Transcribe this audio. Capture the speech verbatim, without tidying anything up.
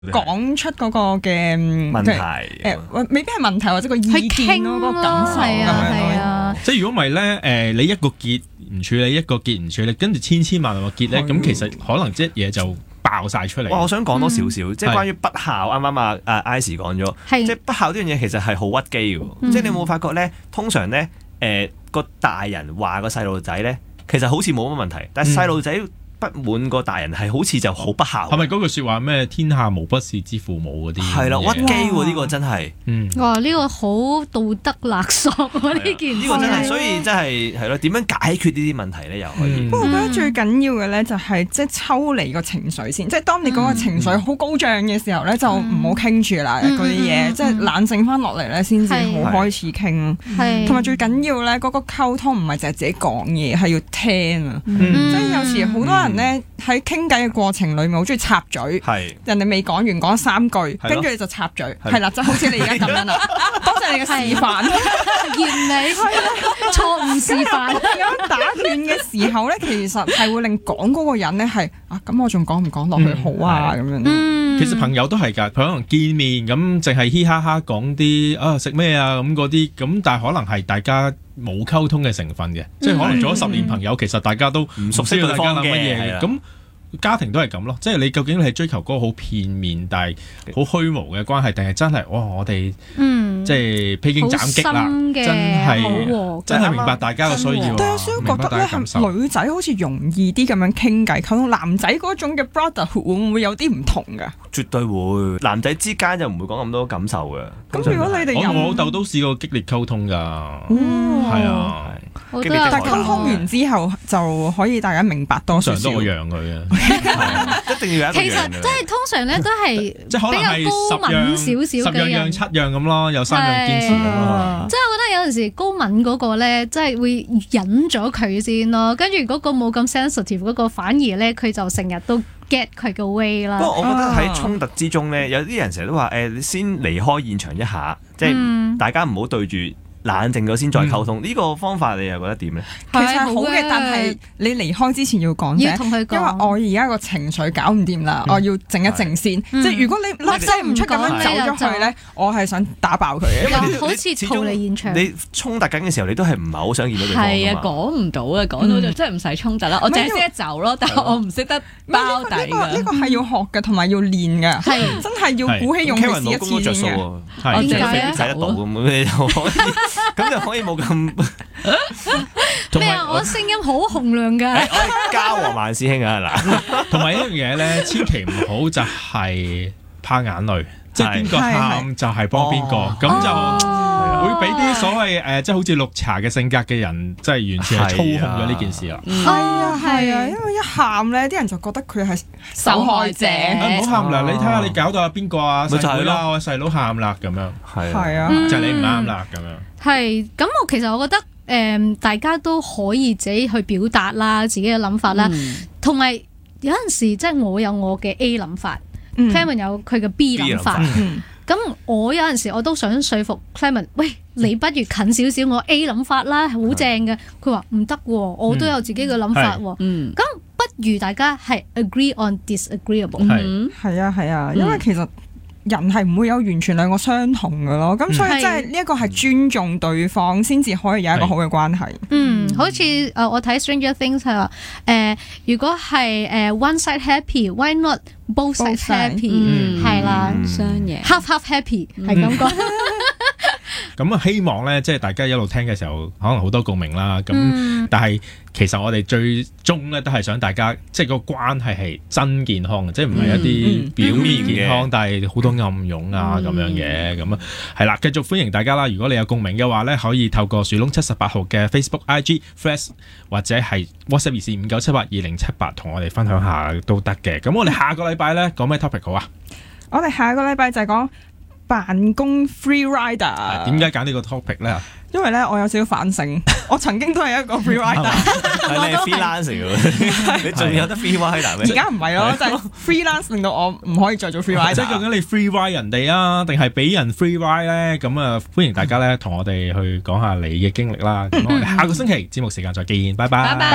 講出嗰個嘅問題， 誒未必係問題或者個意見咯，嗰個感受咁樣咯。 即係如果唔係咧，誒你一個結唔處理，一個結唔處理，跟住千千萬萬個結咧，咁其實可能即係嘢就爆晒出嚟。 哇！我想講多少少， 嗯、 即係關於不孝，啱啱啊啊 Icy 講咗，即係不孝呢樣嘢其實係好屈機嘅。嗯、即係你有冇發覺咧？通常咧，誒、呃、個大人話個細路仔咧，其實好似冇乜問題，但係細路仔不滿個大人係好似就好不孝。 係咪嗰句説話咩？天下無不是之父母嗰啲？係啦，屈機喎呢個真係。 嗯。 哇！呢、呢個好道德勒索喎呢件事。 呢個真係，所以真係係咯，點樣解決呢啲問題咧？又可以。 不過、嗯、我覺得最緊要嘅咧就係即係抽離個情緒先，即係當你嗰個情緒好高漲嘅時候咧，嗯、就唔好傾住啦嗰啲嘢，即係冷靜翻落嚟咧，先至好開始傾。同埋最緊要咧，嗰個溝通唔係淨係自己講嘢，係要聽啊。嗯、即係有時好多人咧喺傾偈嘅過程裏面好中意插嘴， 係人哋未講完講三句，跟住你就插嘴，係啦，就好似你而家咁樣啦。多謝你嘅示範， 完美錯誤示範。 咁打斷嘅時候咧，其實係會令講嗰個人咧係啊，咁我仲講唔講落去好啊咁樣。 嗯， 其實朋友都係㗎，佢可能見面咁淨係嘻哈哈講啲啊食咩啊咁嗰啲，咁但係可能係大家冇溝通嘅成分嘅，即係可能做咗十年朋友，其實大家都唔熟悉對方諗乜嘢嘅。咁家庭都係咁咯，即係你究竟你係追求嗰個好片面但係好虛無嘅關係，定係真係哇我哋即係披荊斬棘啦，真係真係明白大家嘅需要。 但係有少少覺得咧，係女仔好似容易啲咁樣傾偈溝通，男仔嗰種嘅 brotherhood 會唔會有啲唔同㗎？ 絕對會，男仔之間就唔會講咁多感受嘅。 咁如果你哋我我老豆都試過激烈溝通㗎，係啊。 但係溝通完之後就可以大家明白多少少。 通常都我讓佢嘅， 一定要有一個讓嘅。 其實即係通常咧都係即係可能係高敏少少嘅人， 十樣讓七樣咁咯，有三樣堅持咁咯。 即係我覺得有陣時高敏嗰個咧，即係會忍咗佢先咯，跟住嗰個冇咁 sensitive 嗰個反而咧佢就成日都 get 佢嘅 way 啦。 不過我覺得喺衝突之中咧，有啲人成日都話誒，你先離開現場一下，即係大家唔好對住。冷靜咗先再溝通，呢、嗯、個方法你又覺得點咧？ 其實好嘅，但係你離開之前要講啫， 要同佢講， 因為我而家個情緒搞唔掂啦，嗯、我要靜一靜先。 嗯、 即係如果你甩聲唔出咁樣走咗去咧，我係想打爆佢嘅。 因為好似逃離現場， 你衝突緊嘅時候，你都係唔係好想見到對方㗎嘛？ 係啊，講唔到啊，講到就真係唔使衝突啦。我淨係識得走咯，但係我唔識得包底㗎。 呢個係要學嘅，同埋要練嘅，係真係要鼓起勇氣試一次先嘅。 係點解睇得到咁你就可以咁就可以冇咁咩啊？我聲音好洪亮㗎， 家和萬師兄啊嗱， 同埋一樣嘢咧，千祈唔好就係怕眼淚，即係邊個喊就係幫邊個，咁就會俾啲所謂誒，即係好似綠茶嘅性格嘅人，即係完全係操控咗呢件事啦。 係啊係啊，因為一喊咧，啲人就覺得佢係受害者。 唔好喊啦，你睇下你搞到阿邊個啊細妹啦，我細佬喊啦咁樣， 係啊， 就係你唔啱啦咁樣。 係咁，我其實我覺得誒、呃，大家都可以自己去表達啦，自己嘅諗法啦，同埋、嗯、有陣時即係我有我嘅 A 諗法、嗯、Clement 有佢嘅 B 諗法。咁、嗯、我有陣時我都想說服 Clement， 喂，你不如近少少我 A 諗法啦，好正嘅。佢話唔得，我都有自己嘅諗法。咁、嗯、不如大家係 agree on disagreeable。 係啊係啊，因為其實。人係唔會有完全兩個相同嘅咯，咁所以即係呢一個係尊重對方先至可以有一個好嘅關係。 嗯，好似誒、呃、我睇 Stranger Things 係話誒，如果係誒、呃、one side happy，why not both sides happy？ 係啦， 雙贏 half half happy 係咁講。 咁啊，希望咧，即係大家一路聽嘅時候，可能好多共鳴啦。咁， 嗯、 但係其實我哋最終咧，都係想大家，即係個關係係真健康嘅，即係唔係一啲表面健康，嗯嗯、但係好多暗湧啊咁、嗯、樣嘅。咁啊，係啦，繼續歡迎大家啦。如果你有共鳴嘅話咧，可以透過樹窿七十八號嘅 Facebook、I G、Threads 或者係 WhatsApp 熱線五九七八二零七八，同我哋分享下都得嘅。咁我哋下個禮拜咧講咩 topic 好啊？ 我哋下個禮拜就係講辦公 free rider。 點解揀呢個 topic 咧？ 因為咧，我有少少反省，我曾經都係一個 free rider。 係你係 freelance 嘅，你仲有得 free rider 咩？ 而家唔係咯，就係 freelance 令到我唔可以再做 free rider。 即係究竟你 free ride 人哋啊，定係俾人 free ride 咧？咁啊，歡迎大家咧同我哋去講下你嘅經歷啦。咁我哋下個星期節目時間再見，拜拜。